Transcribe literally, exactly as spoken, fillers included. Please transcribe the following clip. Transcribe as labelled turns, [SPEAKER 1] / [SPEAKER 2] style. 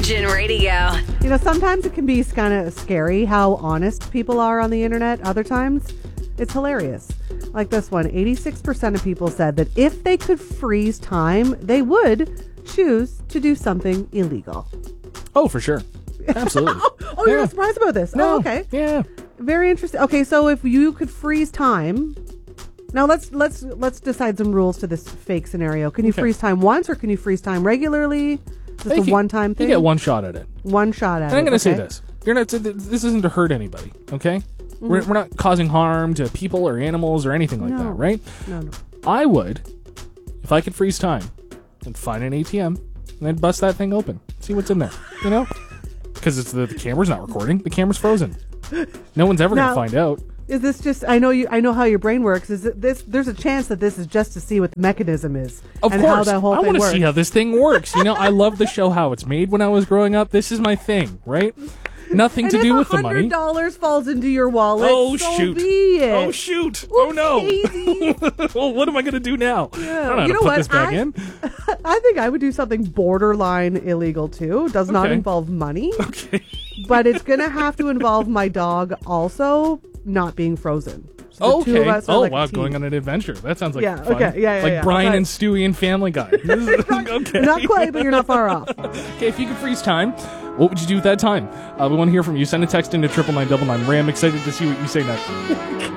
[SPEAKER 1] Virgin Radio.
[SPEAKER 2] You know, sometimes it can be kind of scary how honest people are on the internet. Other times, it's hilarious. Like this one, eighty-six percent of people said that if they could freeze time, they would choose to do something illegal.
[SPEAKER 3] Oh, for sure. Absolutely.
[SPEAKER 2] oh, oh
[SPEAKER 3] Yeah.
[SPEAKER 2] you're not surprised about this?
[SPEAKER 3] No.
[SPEAKER 2] Oh, okay.
[SPEAKER 3] Yeah.
[SPEAKER 2] Very interesting. Okay, so if you could freeze time, now let's let's let's decide some rules to this fake scenario. Can you
[SPEAKER 3] Okay.
[SPEAKER 2] freeze time once, or can you freeze time regularly? Is this
[SPEAKER 3] You
[SPEAKER 2] a
[SPEAKER 3] get-
[SPEAKER 2] one-time thing?
[SPEAKER 3] You get one shot at it.
[SPEAKER 2] One shot at
[SPEAKER 3] And I'm
[SPEAKER 2] it.
[SPEAKER 3] going to say
[SPEAKER 2] okay?
[SPEAKER 3] this. You're not. This isn't to hurt anybody, okay? We're, we're not causing harm to people or animals or anything like
[SPEAKER 2] No.
[SPEAKER 3] that, right?
[SPEAKER 2] No, no.
[SPEAKER 3] I would, if I could freeze time, and find an A T M, and I'd bust that thing open. See what's in there, you know? Because it's the, the camera's not recording. The camera's frozen. No one's ever
[SPEAKER 2] Now-
[SPEAKER 3] going to find out.
[SPEAKER 2] Is this just? I know you. I know how your brain works. Is it this? There's a chance that this is just to see what the mechanism is
[SPEAKER 3] Of
[SPEAKER 2] and
[SPEAKER 3] course.
[SPEAKER 2] how that whole
[SPEAKER 3] I
[SPEAKER 2] thing
[SPEAKER 3] want to
[SPEAKER 2] works.
[SPEAKER 3] see how this thing works. You know, I love the show How It's Made when I was growing up. This is my thing, right? Nothing
[SPEAKER 2] and
[SPEAKER 3] to
[SPEAKER 2] if
[SPEAKER 3] do with the
[SPEAKER 2] one
[SPEAKER 3] money.
[SPEAKER 2] hundred dollars falls into your wallet,
[SPEAKER 3] Oh,
[SPEAKER 2] so
[SPEAKER 3] shoot.
[SPEAKER 2] be it.
[SPEAKER 3] Oh, shoot. Oh, no.
[SPEAKER 2] Oopsie-daisy.
[SPEAKER 3] Well, what am I going to do now? I don't know how
[SPEAKER 2] You
[SPEAKER 3] to
[SPEAKER 2] know
[SPEAKER 3] put
[SPEAKER 2] what?
[SPEAKER 3] this back
[SPEAKER 2] I-
[SPEAKER 3] in.
[SPEAKER 2] I think I would do something borderline illegal too. Does not
[SPEAKER 3] Okay.
[SPEAKER 2] involve money,
[SPEAKER 3] Okay.
[SPEAKER 2] but it's going to have to involve my dog also not being frozen. So the two
[SPEAKER 3] Okay.
[SPEAKER 2] of us are
[SPEAKER 3] Oh,
[SPEAKER 2] like a
[SPEAKER 3] wow.
[SPEAKER 2] team.
[SPEAKER 3] Going on an adventure. That sounds like
[SPEAKER 2] Yeah,
[SPEAKER 3] fun.
[SPEAKER 2] okay, yeah, yeah,
[SPEAKER 3] Like
[SPEAKER 2] yeah.
[SPEAKER 3] Brian
[SPEAKER 2] Right.
[SPEAKER 3] and Stewie and Family Guy. This is- okay.
[SPEAKER 2] Not quite, but you're not far off.
[SPEAKER 3] Okay, if you could freeze time, what would you do with that time? Uh, we want to hear from you. Send a text into triple nine double nine. Ray, I'm excited to see what you say next.